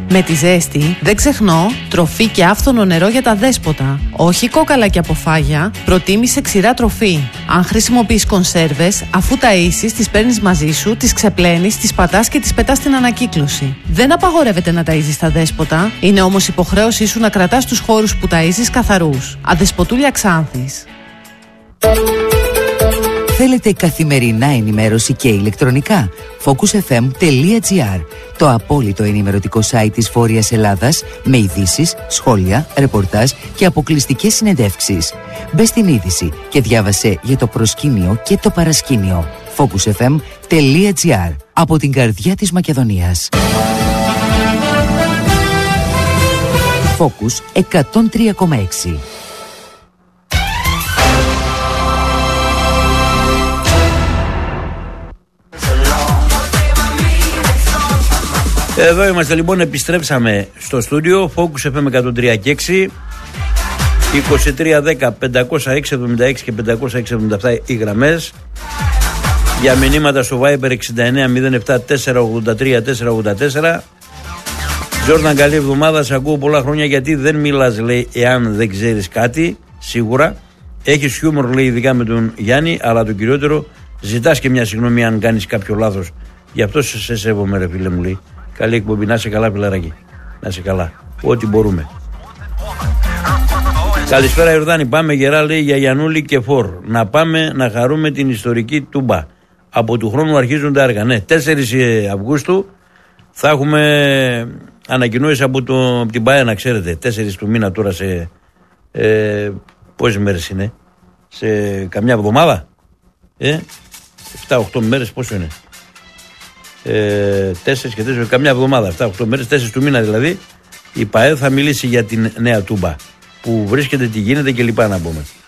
Με τη ζέστη δεν ξεχνώ τροφή και άφθονο νερό για τα δέσποτα. Όχι κόκαλα και αποφάγια, προτίμησε ξηρά τροφή. Αν χρησιμοποιείς κονσέρβες, αφού ταΐσεις, τις παίρνεις μαζί σου, τις ξεπλένεις, τις πατάς και τις πετάς στην ανακύκλωση. Δεν απαγορεύεται να ταΐζεις τα δέσποτα, είναι όμως υποχρέωσή σου να κρατάς τους χώρους που ταΐζεις καθαρούς. Αδεσποτούλια Ξάνθης. Θέλετε καθημερινά ενημέρωση και ηλεκτρονικά? Focusfm.gr, το απόλυτο ενημερωτικό site της Βόρειας Ελλάδας, με ειδήσεις, σχόλια, ρεπορτάζ και αποκλειστικές συνεντεύξεις. Μπες στην είδηση και διάβασε για το προσκήνιο και το παρασκήνιο. Focusfm.gr, από την καρδιά της Μακεδονίας. Focus 103,6. Εδώ είμαστε λοιπόν, επιστρέψαμε στο στούντιο Focus FM 103,6, 2310 506 76 και 506 77 οι γραμμές. Για μηνύματα στο Viber 69 07 483 484. Τζόρνταν, καλή εβδομάδα, σε ακούω πολλά χρόνια. Γιατί δεν μιλάς, λέει, εάν δεν ξέρεις κάτι? Σίγουρα έχεις χιούμορ, λέει, ειδικά με τον Γιάννη, αλλά το κυριότερο, ζητάς και μια συγγνώμη αν κάνεις κάποιο λάθος. Γι' αυτό σε σέβομαι, ρε φίλε μου, λέει. Καλή εκπομπή, να είσαι καλά, φιλαράκι. Να είσαι καλά. Ό,τι μπορούμε. Καλησπέρα, Ιορδάνη. Πάμε γερά, λέει, για Γιαννούλη και Φορ. Να πάμε να χαρούμε την ιστορική Τούμπα. Από του χρόνου αρχίζουν τα έργα. Ναι, 4 Αυγούστου θα έχουμε ανακοινώσεις από την ΠΑΕ, να ξέρετε. 4 του μήνα τώρα σε. Πόσες μέρες είναι? Σε καμιά εβδομάδα? 7-8 μέρες, πόσο είναι? 4 και 4, καμιά εβδομάδα, 7-8 μέρες, 4 του μήνα δηλαδή, η ΠΑΕ θα μιλήσει για την νέα Τούμπα. Που βρίσκεται, τι γίνεται και λοιπά, να πούμε.